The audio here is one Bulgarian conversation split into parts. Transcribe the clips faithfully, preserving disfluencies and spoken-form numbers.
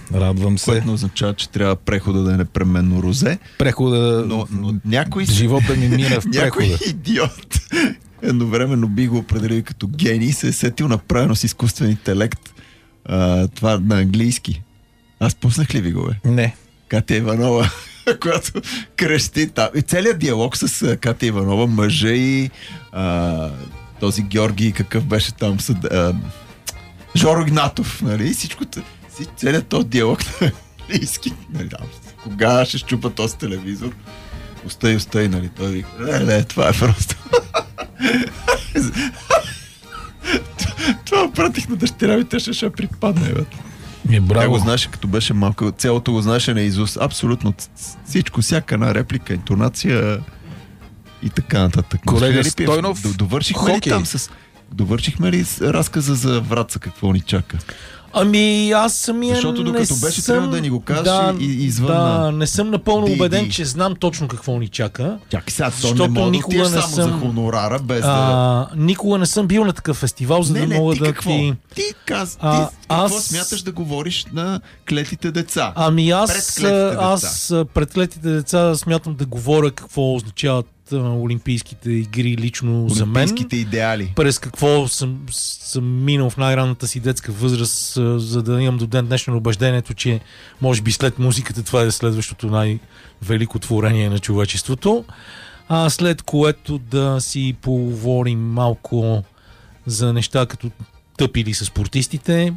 Радвам се. Което не означава, че трябва прехода да е непременно розе. Прехода... Но, но някой... Живота ми мина в прехода. Някой идиот едновременно би го определил като гений, се е сетил направено с изкуствен интелект а, това на английски. Аз пуснах ли ви го, бе? Не. Катя Иванова, която крещи там. И целият диалог с Катя Иванова, мъжа и а, този Георги, какъв беше там, съд, а, Жоро Игнатов, нали? Всичкото, целият този диалог на английски, нали? Кога ще щупа този телевизор? Остай, остай, нали? Той вика, не, не, това е просто. Това пратих на дъщеря ми, те ще ще припадне, бе. Е, браво. Тя го знаеше, като беше малко, цялото го знаеше на изус. Абсолютно всичко, всяка една реплика, интонация и така нататък. Колега Стойнов, До, довършихме ли там с... Довършихме ли разказа за Враца, какво ни чака? Ами аз самия Защото докато не беше съм... трябвало да ни го кажеш да, и, и извън да, на... не съм напълно Ди, убеден, ди. че знам точно какво ни чака. Чакай сега, то защото не мога да никога отидеш не само съм... за хонорара, без а, да... Никога не съм бил на такъв фестивал, за не, да не, мога ти да какво? ти... Ти, каз... А, ти какво аз... смяташ да говориш на клетите деца? Ами аз, Пред клетите аз пред клетите деца смятам да говоря какво означават а, Олимпийските игри лично за мен. Олимпийските идеали. През какво съм, съм минал в най-ранната си детска възраст, а, за да имам до ден днешно убеждението, че може би след музиката това е следващото най-велико творение на човечеството. А след което да си поговорим малко за неща като тъпили с спортистите.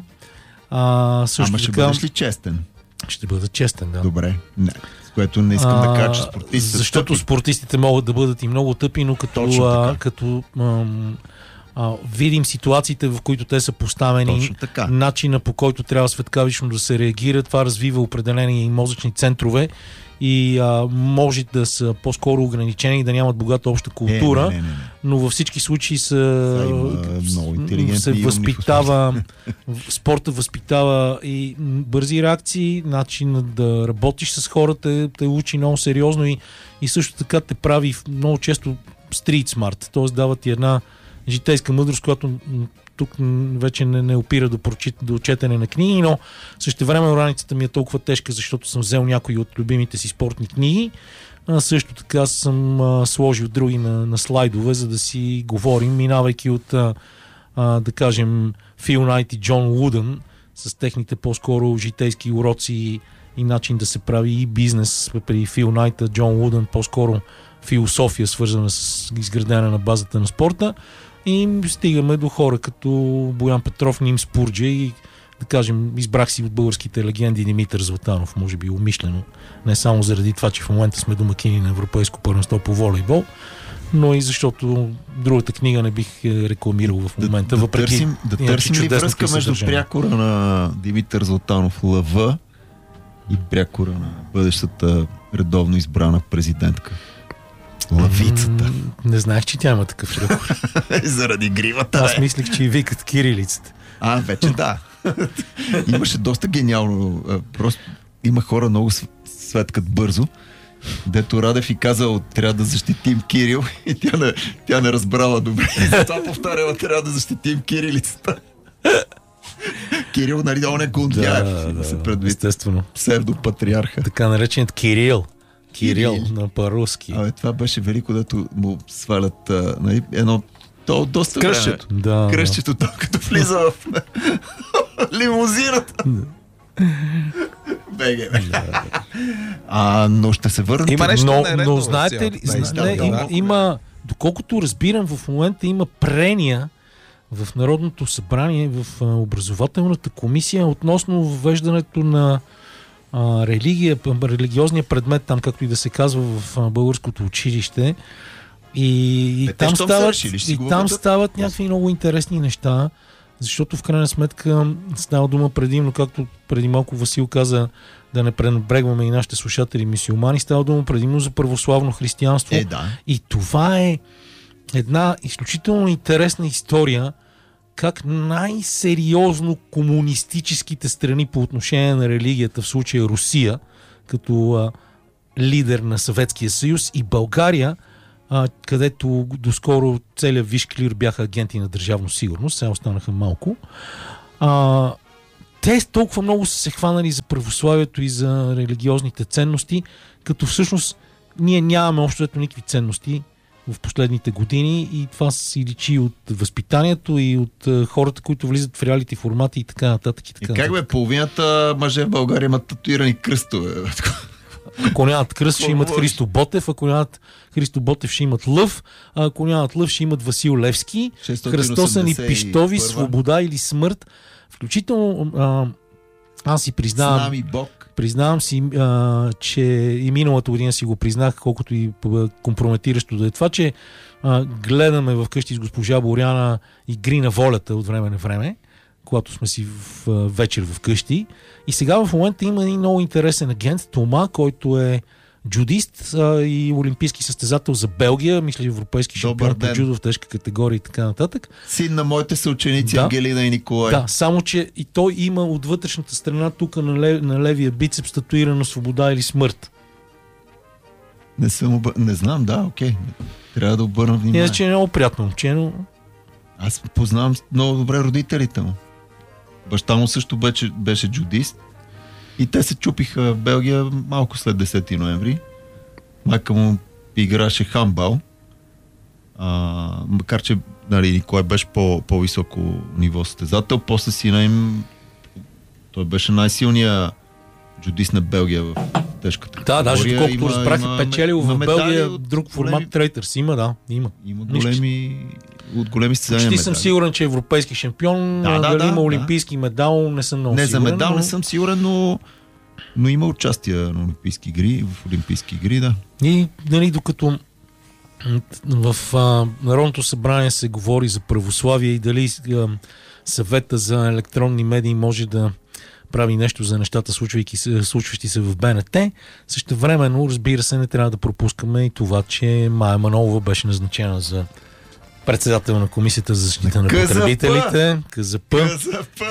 А, също Ама ще така, бъдеш ли честен? Ще бъда честен, да. Добре. Не. С което не искам а, да кажа, че спортистите защото тъпи. спортистите могат да бъдат и много тъпи, но като, а, като ам, а, видим ситуациите, в които те са поставени, Точно така. начина по който трябва светкавично да се реагира, това развива определени мозъчни центрове и а, може да са по-скоро ограничени и да нямат богата обща култура, Е, не, не, не, не. но във всички случаи са, Са, има много интелигентни се и умни възпитава, спорта възпитава и бързи реакции, начин да работиш с хората, те учи много сериозно и, и също така те прави много често street smart, т.е. дава ти една житейска мъдрост, която тук вече не, не опира до, прочит, до четене на книги, но същевременно раницата ми е толкова тежка, защото съм взел някои от любимите си спортни книги. А, също така съм а, сложил други на, на слайдове, за да си говорим, минавайки от а, а, да кажем Фил Найт и Джон Лудън с техните по-скоро житейски уроци и, и начин да се прави и бизнес при Фил Найт, Джон Лудън по-скоро философия, свързана с изградена на базата на спорта. И стигаме до хора като Боян Петров, Ним Спурджа и да кажем, избрах си от българските легенди Димитър Златанов, може би умишлено, не само заради това, че в момента сме домакини на Европейско първенство по волейбол, но и защото другата книга не бих рекламирал в момента, да, въпреки да търсим, да търсим ли връзка между прякора на Димитър Златанов Лъв и прякора на бъдещата редовно избрана президентка? Лъвицата. М- не знаех, че тя има такъв прякор. Заради гривата. Аз мислих, че и викат кирилицата. А, вече да. Имаше доста гениално. Просто има хора много светкат бързо. Дето Радев и казал, трябва да защитим Кирил и тя не, тя не разбрала добре. И затова повтаряла, трябва да защитим кирилицата. Кирил, нали, он е Гундяев. Да, да, се предвид. естествено. Псевдопатриарха. Така нареченият Кирил. Кирил, Кирил. на по-руски. Абе, това беше велико, дето му свалят а, нали, едно то доста Кръщето. Да, Кръщето, да. Като влиза в лимузината. Беге, бе. А, но ще се върнете. Има нещо но, нередно но в знаете ли, цялата зна, не, история. има, има, доколкото разбирам, в момента има прения в Народното събрание, в а, образователната комисия относно въвеждането на а, религия, религиозния предмет, там както и да се казва в а, българското училище. И, и Е, там, щом стават, са решили, ще си и го там въведат. стават някакви много интересни неща, защото в крайна сметка става дума предимно, както преди малко Васил каза, да не пренебрегваме и нашите слушатели мюсюлмани, става дума предимно за православно християнство. Е, да. И това е една изключително интересна история, как най-сериозно комунистическите страни по отношение на религията, в случая Русия, като а, лидер на Съветския съюз, и България, а, където доскоро целият висш клир бяха агенти на държавна сигурност, сега останаха малко. А, те толкова много са се хванали за православието и за религиозните ценности, като всъщност ние нямаме общо ето никакви ценности в последните години и това си личи от възпитанието и от uh, хората, които влизат в реалити формати и така нататък. И, така и как бе, нататък. половината мъже в България имат татуирани кръстове. Ако нямат кръст, ще имат Христо Ботев, ако нямат Христо Ботев, ще имат Лъв, а ако нямат Лъв, ще имат Васил Левски, кръстосани пищови, свобода или смърт. Включително а, аз си признавам, Бог. признавам си, а, че и миналата година си го признах, колкото и компрометиращо да е това, че а, гледаме вкъщи с госпожа Боряна Игри на волята от време на време, когато сме си в, в вечер вкъщи. И сега в момента има един много интересен агент, Тома, който е джудист а, и олимпийски състезател за Белгия, мисля европейски шампион по джудо в тежка категория и така нататък. Син на моите съученици да. Ангелина и Николай. Да, само че и той има от вътрешната страна тук на, лев, на левия бицепс татуирано свобода или смърт. Не съм обър... Не знам, да, окей. Трябва да обърна внимание. Иначе е много приятно момче, но... Аз познавам много добре родителите му. Баща му също беше, беше джудист. И те се чупиха в Белгия малко след десети ноември. Майка му играше хандбал. А, макар че нали, Николай беше по, по-високо ниво състезател. После сина им той беше най-силният джудист на Белгия в тежката категория. Да, даже колкото разбрах е печелил в Белгия от друг формат големи... Трейтърс. Има, да, има. Има големи, от големи състезания Почти медали. съм сигурен, че е европейски шампион. Да, да, дали да, има да. олимпийски медал, не съм много не, сигурен. за медал но... не съм сигурен, но, но има участие на олимпийски игри, в олимпийски игри, да. И нали, докато в а, Народното събрание се говори за православие и дали а, съвета за електронни медии може да прави нещо за нещата, случващи се в БНТ. Същевременно, разбира се, не трябва да пропускаме и това, че Мая Манолова беше назначена за председател на Комисията за защита на потребителите. КЗП. КЗП!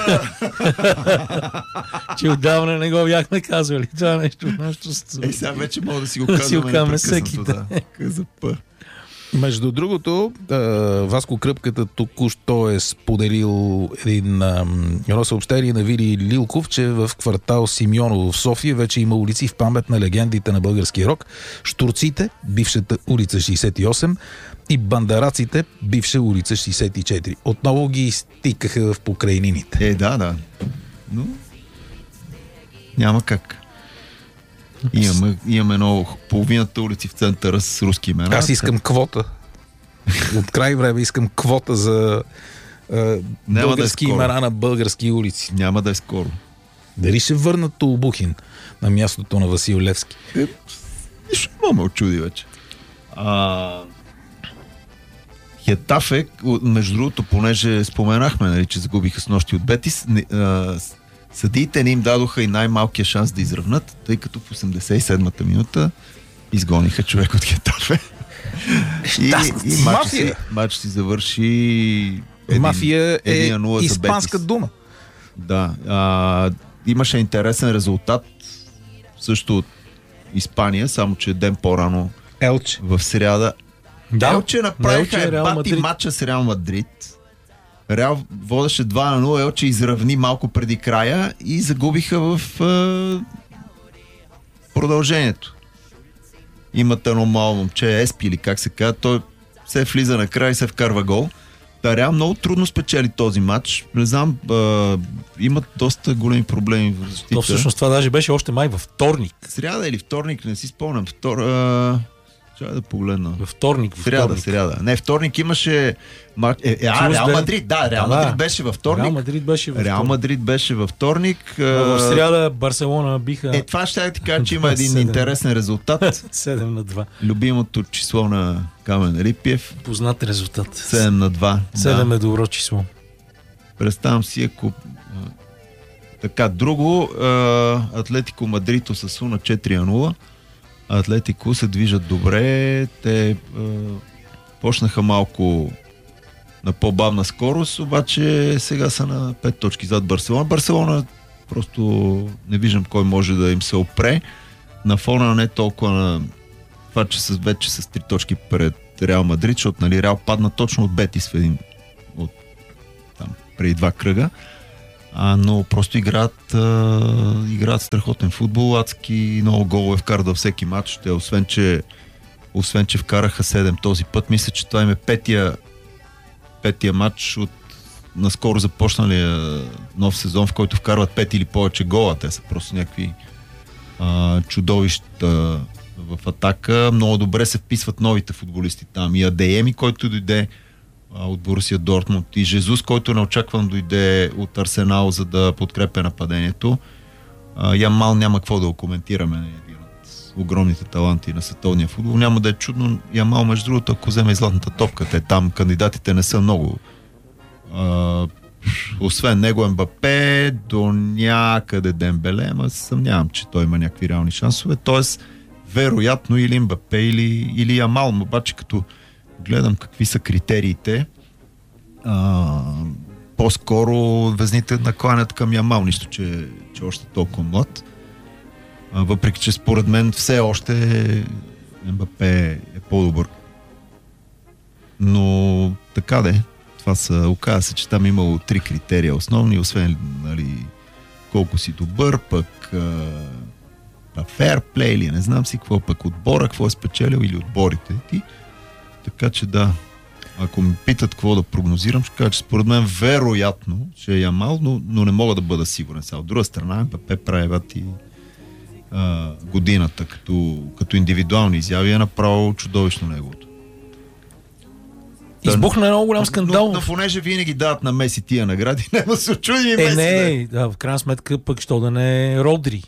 Че отдавна не го бяхме казвали. Това нещо. нещо Е, сега вече мога да си го да казваме. си го казваме всеки да. КЗП. Между другото, Васко Кръпката току-що е споделил един, едно съобщение на Вили Лилков, че в квартал Симеоново в София вече има улици в памет на легендите на българския рок. Штурците, бившата улица шейсет и осем, и бандараците, бивша улица шейсет и четири. Отново ги стикаха в покрайнините. Е, да, да. Но няма как. Имаме, имаме много, половината улици в центъра с руски имена. Аз искам квота. От край време искам квота за е, български да е имена на български улици. Няма да е скоро. Дали ще върнат Толбухин на мястото на Васил Левски? Е, нищо не ме очуди вече. А... Хетафе, между другото, понеже споменахме, нали, че загубиха с нощи от Бетис, а, съдиите не им дадоха и най-малкия шанс да изравнат, тъй като в осемдесет и седмата минута изгониха човек от Хетафе. и и матч, си, матч си завърши един, Мафия е за испанска Бетис. дума. Да. А, имаше интересен резултат също от Испания, само че ден по-рано Елче. в сряда. Да, Елче направиха Елче, ебати матча с Реал Мадрид. Реал водеше два на нула, Елче изравни малко преди края и загубиха в е, продължението. Имат едно мало момче, Еспи или как се казва, той се влиза на край и се вкарва гол. Та Реал много трудно спечели този матч. Не знам, е, имат доста големи проблеми в защита. То всъщност това даже беше още май във вторник. Сряда или вторник, не си спомням. Втор... Е, Чакай да погледна. Във вторник. В сряда, сряда. Не, вторник имаше... Мар... Е, е, а, Реал Мадрид, да, Реал да, Мадрид беше във вторник. Реал Мадрид беше във Реал вторник. Мадрид беше във вторник. В сряда Барселона биха... Е, това ще да ти кажа, че има един интересен резултат. седем на два. Любимото число на Камен Рипиев. Познат резултат. седем на два. седем да. е добро число. Представям си, ако... Така, друго, Атлетико Мадрид Осасуна четири на нула. Атлетико се движат добре. Те е, почнаха малко на по-бавна скорост, обаче сега са на пет точки зад Барселона. Барселона просто не виждам кой може да им се опре. На фона не толкова на това, че са вече с три точки пред Реал Мадрид, защото нали, Реал падна точно от Бетис в един от там, преди два кръга. А, но просто играят, а, играят страхотен футбол, адски много голове вкарат всеки матч. Те, освен, че, освен, че вкараха седем този път, мисля, че това им е петия, петия матч от наскоро започналия нов сезон, в който вкарват пет или повече гола. Те са просто някакви а, чудовища в атака. Много добре се вписват новите футболисти там. И Адееми, който дойде а, от Борусия Дортмунд, и Жезус, който неочаквано дойде от Арсенал, за да подкрепя нападението. А, Ямал няма какво да го коментираме. Един от огромните таланти на световния футбол. Няма да е чудно Ямал, между другото, ако вземе и златната топка. Те там кандидатите не са много. А, освен него Мбапе, до някъде Дембеле, ама съмнявам, че той има някакви реални шансове. Тоест, вероятно или Мбапе, или, или Ямал. Обаче, като гледам какви са критериите, а, по-скоро везните накланят към Ямал, нищо, че, че още толкова млад. А, въпреки, че според мен все още Мбапе е по-добър. Но така де. Това са, оказа се, че там имало три критерия основни, освен, нали, колко си добър, пък фейрплей или не знам си какво, пък отбора, какво е спечелил или отборите ти. Така че да, ако ме питат какво да прогнозирам, ще кажа, че според мен вероятно ще е Ямал, но, но не мога да бъда сигурен. Сега от друга страна, Мбапе прави и а, годината като, като индивидуални изяви е направо чудовищно неговото. Избухна много голям скандал. Но, но понеже винаги дават на Меси тия награди, няма се очуди и Меси. Е, не, да, в крайна сметка пък що да не е Родри.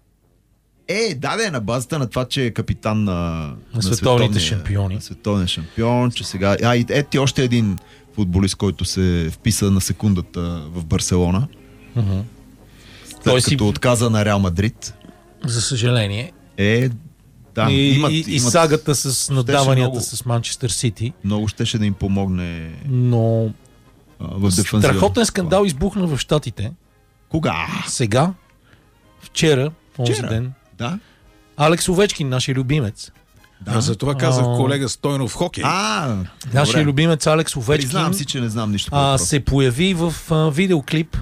Е, да, да е на базата на това, че е капитан на, на, на световните шампиони. На световния шампион, че сега... А, и ети още един футболист, който се вписа на секундата в Барселона. Uh-huh. След той като си... отказа на Реал Мадрид. За съжаление. Е, да. И, имат, и, имат... и сагата с надаванията много, с Манчестър Сити. Много щеше да им помогне. Но в дефанзива. Страхотен скандал избухна в Щатите. Кога? Сега. Вчера. Онзи ден. Да. Алекс Овечкин, нашия любимец. Да, а за това казах колега Стойнов хокей. А, нашия любимец Алекс Овечкин. Признавам си, че не знам нищо по а, се появи в а, видеоклип,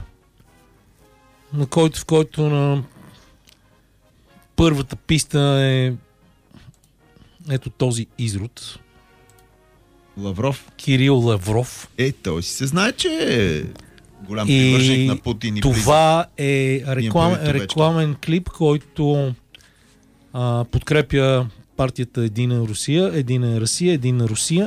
на който, в който на първата писта е ето този изрод. Лавров. Кирил Лавров. Е, той си се знае, че е голям привърженик на Путин. И това е реклам, рекламен клип, който а, подкрепя партията Едина Русия, Едина Русия, Едина Русия.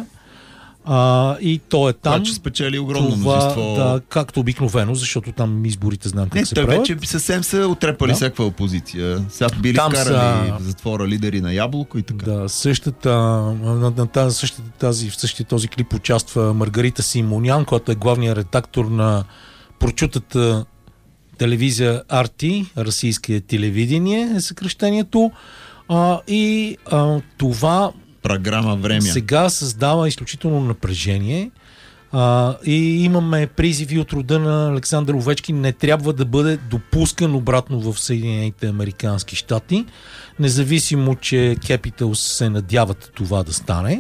А, и то е там. Това, че спечели огромно това, множество. Да, както обикновено, защото там изборите знам как не, се правят. правят. Вече съвсем са отрепали да. Всякаква опозиция. Сега били там вкарали са... в затвора лидери на Ябълко и така. Да, същата, на, на тази, същата, тази, в същия този клип участва Маргарита Симонян, която е главният редактор на прочутата телевизия Ар Ти, Российское телевидение е съкръщението. А, и а, това програма Време сега създава изключително напрежение. А, и имаме призиви от рода на Александър Овечкин: не трябва да бъде допускан обратно в Съединените американски щати, независимо, че Capitals се надяват това да стане.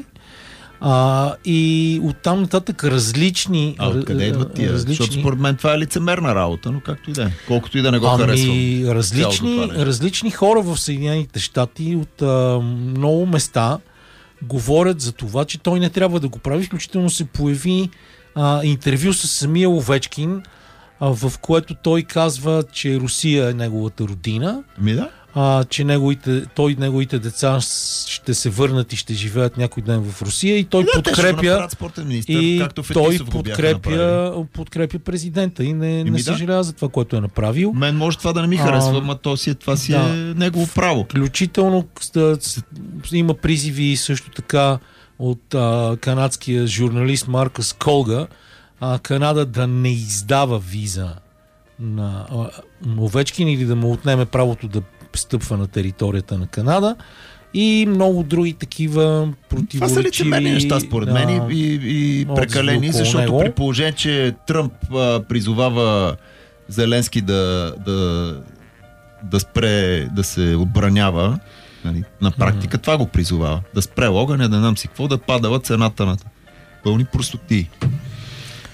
А, и оттам нататък различни... А откъде идват тия? Различни... Защото според мен това е лицемерна работа, но както и да е. Колкото и да не го ами, харесвам. Различни, различни хора в Съединените щати от а, много места говорят за това, че той не трябва да го прави. Включително се появи а, интервю с самия Овечкин, а, в което той казва, че Русия е неговата родина. Ми да. А, че неговите, той неговите деца ще се върнат и ще живеят някой ден в Русия и той да, подкрепя министър, и той го подкрепя, подкрепя президента и не, не съжалява да. за това, което е направил. Мен може това да не ми харесва, но то си, това си да. е негово право. Включително да, има призиви също така от а, канадския журналист Маркъс Колга, а, Канада да не издава виза на а, Овечкин или да му отнеме правото да стъпва на територията на Канада и много други такива противоречиви... Това са лицемерни неща според мен и, и, и прекалени, защото него. При положение, че Тръмп а, призовава Зеленски да, да, да спре да се отбранява, нали, на практика mm-hmm. това го призовава. Да спре огъня, да нам си какво, да падала цената на пълни простоти.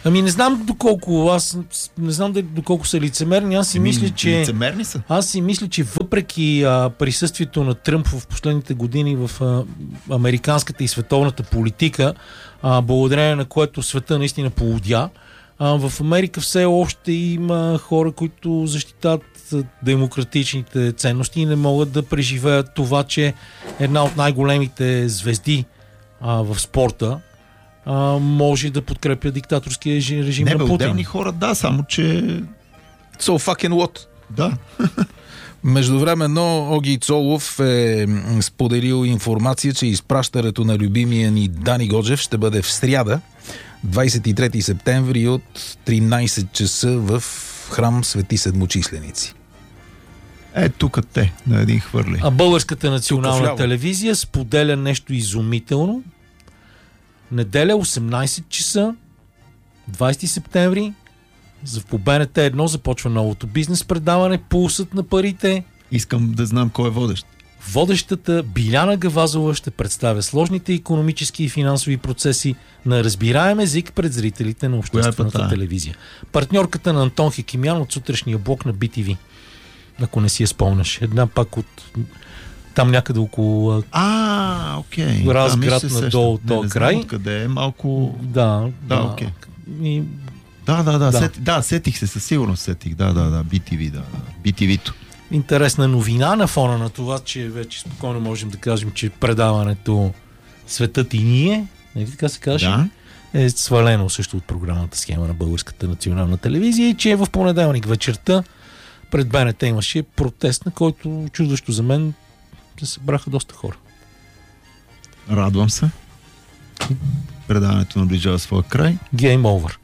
Ами не знам доколко, аз не знам доколко са лицемерни, аз си Еми, мисля, че... Лицемерни са. Аз си мисля, че въпреки а, присъствието на Тръмп в последните години в а, американската и световната политика, а, благодарение на което света наистина полудя, а, в Америка все още има хора, които защитават демократичните ценности и не могат да преживеят това, че една от най-големите звезди а, в спорта а, може да подкрепя диктаторския режим Не, на бе, Путин. отделни хора, да, само че... So fucking what? Да. Междувременно Оги Цолов е споделил информация, че изпращането на любимия ни Дани Годжев ще бъде в сряда, двадесет и трети септември от тринадесет часа в храм Свети Седмочисленици. Е, тук те, на един хвърли. А Българската национална вляво. телевизия споделя нещо изумително. Неделя, осемнадесет часа, двадесети септември, по Б Н Т едно започва новото бизнес предаване Пулсът на парите. Искам да знам кой е водещ. Водещата Биляна Гавазова ще представя сложните икономически и финансови процеси на разбираем език пред зрителите на обществената Коя е телевизия. Партньорката на Антон Хекимян от сутрешния блок на Би Ти Ви. Ако не си я спомняш. Една пак от там някъде около А, окей. Разград Да, мисля, се надолу сещам. този не, не край. знам откъде е, малко... Да, Да, окей. И Да, да, да, Да. сети, да, сетих се, със сигурност сетих. Да, да, да, Би Ти Ви, да, да. Би Ти Ви-то. интересна новина на фона на това, че вече спокойно можем да кажем, че предаването Светът и ние, нали така се каже, Да. е свалено също от програмната схема на Българската национална телевизия и че в понеделник вечерта пред Б Н Т имаше протест, на който чудващо за мен се събраха доста хора. Радвам се. Предаването наближава своя край. Game over.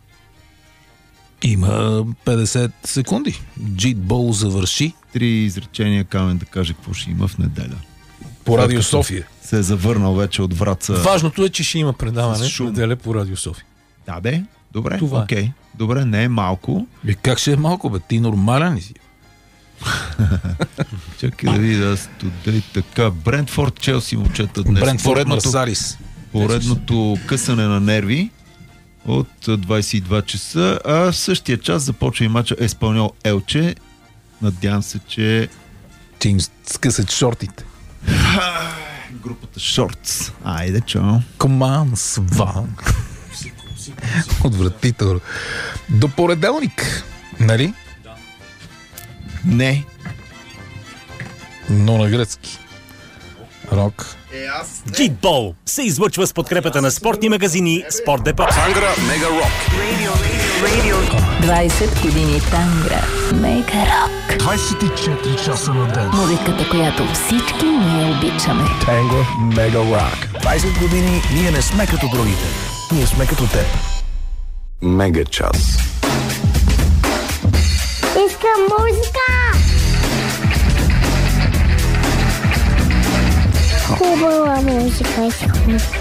Има петдесет секунди. Джитбол завърши Три изречения Камен да каже какво ще има в неделя. по Радио След като София. Се е завърнал вече от Враца. Важното е, че ще има предаване С в шум. неделя по Радио София. Да, бе. Добре, Това е. окей. Добре, не е малко. Е, как ще е малко, бе? Ти нормален ли си? Чакай да видя студей така. Брентфорд, Челси, момчета днес. Брентфорд Поредното, Марсалис. поредното късане на нерви от двадесет и два часа, а в същия час започва и мача Еспаньол Елче. Надявам се, че Че им скъсат шортите. групата Шортс. Айде, чао. Коман сван. Отвратително. До понеделник, нали? Не. Но на гръцки. Рок. Джитбол се излъчва с подкрепата на спортни магазини Спорт Депо. Тангра Мега Рок. двадесет години Тангра. Мега рок. двадесет и четири часа на ден. Музиката, която всички ние обичаме. Тангра Мега Рок. двадесет години ние не сме като другите. Ние сме като теб. Мега час. Искам музика! Хубава музика искам.